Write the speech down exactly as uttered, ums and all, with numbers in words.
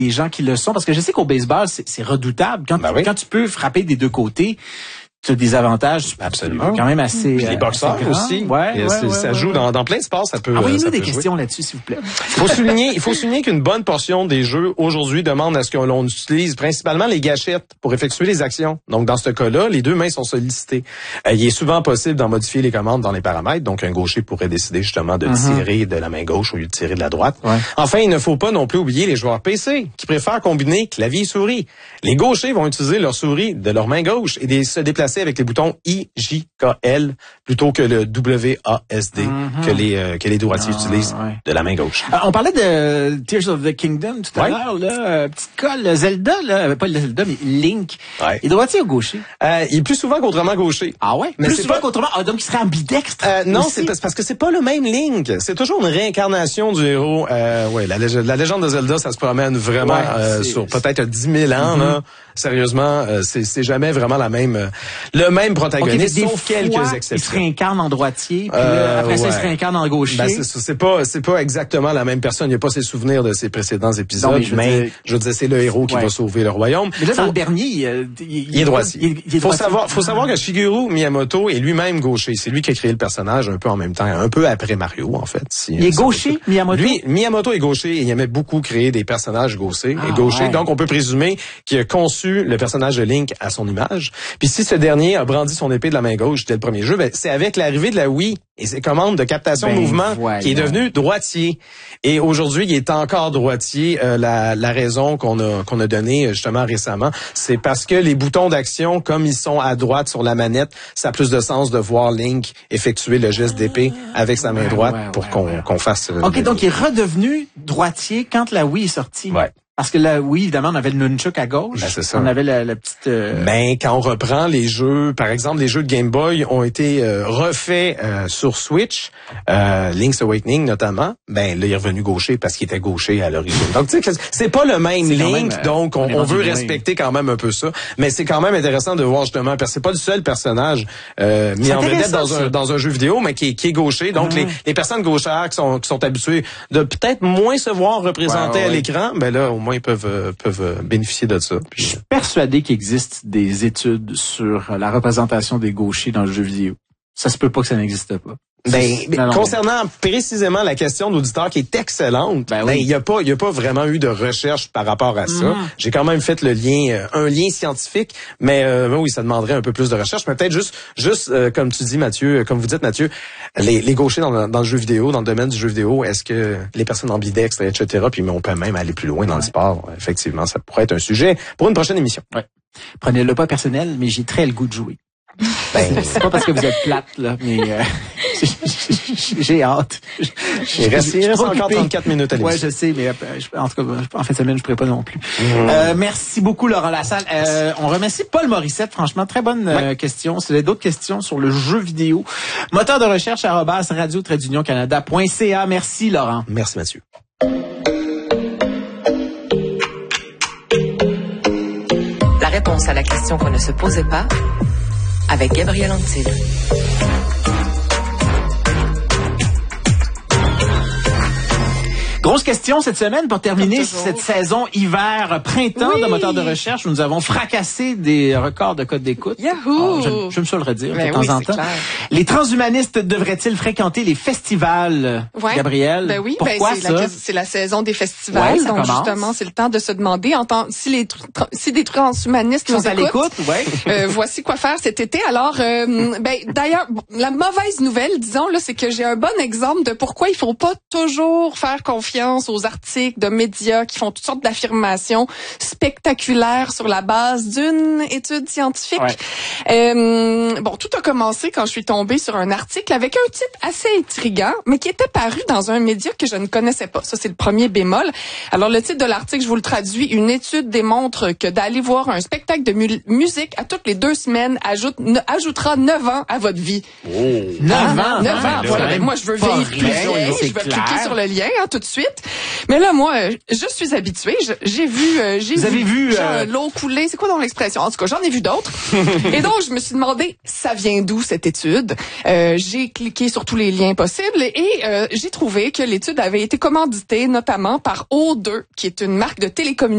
les gens qui le sont? Parce que je sais qu'au baseball, c'est, c'est redoutable. Quand, ben oui. quand tu peux frapper des deux côtés, tu as des avantages absolument quand même assez. Puis les boxeurs aussi. Ouais, ouais, ouais, ouais, ça ouais, joue ouais. Dans, dans plein de sports, ça peut. Envoyez-nous ça des peut questions jouer. là-dessus, s'il vous plaît. Il faut souligner, il faut souligner qu'une bonne portion des jeux aujourd'hui demandent à ce que l'on utilise principalement les gâchettes pour effectuer les actions. Donc dans ce cas-là, les deux mains sont sollicitées. Euh, il est souvent possible d'en modifier les commandes dans les paramètres. Donc un gaucher pourrait décider justement de Mm-hmm. tirer de la main gauche au lieu de tirer de la droite. Ouais. Enfin, il ne faut pas non plus oublier les joueurs P C qui préfèrent combiner clavier et souris. Les gauchers vont utiliser leur souris de leur main gauche et des, se déplacer avec les boutons I, J, K, L plutôt que le W, A, S, D mm-hmm. que les euh, que les droitiers ah, utilisent ouais. de la main gauche. Euh, on parlait de Tears of the Kingdom tout à ouais. l'heure, là, euh, petite colle, Zelda, là, pas le Zelda, mais Link. Ouais. Il est droitier ou gaucher? Euh, il est plus souvent qu'autrement gaucher. Ah ouais? Mais plus c'est souvent pas... qu'autrement. Ah, donc il serait ambidextre? Euh, non, c'est parce que c'est pas le même Link. C'est toujours une réincarnation du héros. Euh, ouais, la, lég- la légende de Zelda, ça se promène vraiment ouais, euh, sur peut-être dix mille ans. Mm-hmm. Là. Sérieusement, euh, c'est, c'est jamais vraiment la même, euh, le même protagoniste, okay, sauf quelques exceptions. Il se réincarne en droitier, puis euh, là, après ouais. ça, il se réincarne en gaucher. Ben, c'est, c'est pas, c'est pas exactement la même personne. Il n'y a pas ses souvenirs de ses précédents épisodes, non, mais, je, mais dire... je veux dire, c'est le héros qui ouais. va sauver le royaume. Mais là, faut... dans le dernier, il, il, il, il est droitier. Il, il est faut droitier. savoir, faut savoir que Shigeru Miyamoto est lui-même gaucher. C'est lui qui a créé le personnage un peu en même temps, un peu après Mario, en fait. Si, il est gaucher, Miyamoto? Lui, Miyamoto est gaucher et il aimait beaucoup créer des personnages gauchers ah, et gauchers. Ouais. Donc, on peut présumer qu'il a conçu le personnage de Link à son image. Puis si ce dernier a brandi son épée de la main gauche dès le premier jeu, ben, c'est avec l'arrivée de la Wii et ses commandes de captation ben, de mouvement voilà. qui est devenu droitier. Et aujourd'hui, il est encore droitier. Euh, la, la raison qu'on a qu'on a donnée justement récemment, c'est parce que les boutons d'action, comme ils sont à droite sur la manette, ça a plus de sens de voir Link effectuer le geste d'épée avec sa main droite ouais, ouais, pour ouais, qu'on, ouais. qu'on fasse... OK, le... donc il est redevenu droitier quand la Wii est sortie. Ouais. Parce que là, oui, évidemment, on avait le nunchuk à gauche. Ben, c'est ça. On avait la, la petite... Euh... Ben, quand on reprend les jeux, par exemple, les jeux de Game Boy ont été euh, refaits euh, sur Switch, euh, Link's Awakening notamment, ben là, il est revenu gaucher parce qu'il était gaucher à l'origine. Donc, tu sais, c'est pas le même c'est Link, même, euh, donc on, on veut respecter quand même un peu ça. Mais c'est quand même intéressant de voir justement, parce que c'est pas le seul personnage euh, mis en vedette dans un, dans un jeu vidéo, mais qui est, qui est gaucher. Donc, mmh. les, les personnes gauchères qui sont, qui sont habituées de peut-être moins se voir représentées ouais, ouais, à l'écran, ben là, au moins, ils peuvent euh, peuvent bénéficier de ça. Puis... Je suis persuadé qu'il existe des études sur la représentation des gauchers dans le jeu vidéo. Ça se peut pas que ça n'existe pas. Ben, non, non, concernant mais... précisément la question de l'auditeur qui est excellente, ben, ben oui. il y a pas, il y a pas vraiment eu de recherche par rapport à ça. Mmh. J'ai quand même fait le lien, euh, un lien scientifique, mais euh, oui, ça demanderait un peu plus de recherche. Mais peut-être juste, juste euh, comme tu dis, Mathieu, comme vous dites, Mathieu, les, les gauchers dans le, dans le jeu vidéo, dans le domaine du jeu vidéo, est-ce que les personnes ambidextres, et cetera. Puis on peut même aller plus loin dans ouais. le sport. Effectivement, ça pourrait être un sujet pour une prochaine émission. Ouais. Prenez-le pas personnel, mais j'ai très le goût de jouer. Ben, c'est pas parce que vous êtes plate, là, mais euh, j'ai hâte. Il reste, il reste encore trente-quatre minutes à l'émission. Ouais, je sais, mais en tout cas, en fin de semaine, je pourrais pas non plus. Mmh. Euh, merci beaucoup, Laurent Lassalle. Euh, on remercie Paul Morissette, franchement, très bonne euh, ouais. question. Si vous avez d'autres questions sur le jeu vidéo, moteur de recherche arobase radio trait d'union canada point c a. Merci, Laurent. Merci, Mathieu. La réponse à la question qu'on ne se posait pas avec Gabriel Antil. Grosse question cette semaine pour terminer cette saison hiver-printemps oui. de moteur de recherche. Nous avons fracassé des records de code d'écoute. Yahoo! Oh, je, je me suis le redire ben de temps oui, en temps. Clair. Les transhumanistes devraient-ils fréquenter les festivals, ouais. Gabriel? Ben oui, pourquoi ben c'est, ça? La, c'est la saison des festivals. Ouais, donc commence. Justement, c'est le temps de se demander en tant, si, les, si des transhumanistes Qui nous sont à écoutent, l'écoute, ouais. euh, voici quoi faire cet été. Alors, euh, ben d'ailleurs, la mauvaise nouvelle, disons, là, c'est que j'ai un bon exemple de pourquoi il faut pas toujours faire confiance aux artistes de médias qui font toutes sortes d'affirmations spectaculaires sur la base d'une étude scientifique. Ouais. Euh, bon, tout a commencé quand je suis tombée sur un article avec un titre assez intriguant, mais qui était paru dans un média que je ne connaissais pas. Ça, c'est le premier bémol. Alors, le titre de l'article, je vous le traduis. Une étude démontre que d'aller voir un spectacle de mu- musique à toutes les deux semaines ajoute, ne, ajoutera neuf ans à votre vie. Oh. neuf ah, ans? neuf ans. Voilà. Moi, je veux vivre plus vieille. Je vais cliquer sur le lien hein, tout de suite. Mais là, moi, je suis habituée. Je, j'ai vu, euh, j'ai Vous vu, avez vu euh... l'eau couler. C'est quoi dans l'expression? En tout cas, j'en ai vu d'autres. Et donc, je me suis demandé, ça vient d'où cette étude? Euh, j'ai cliqué sur tous les liens possibles et euh, j'ai trouvé que l'étude avait été commanditée notamment par O deux, qui est une marque de télécommunications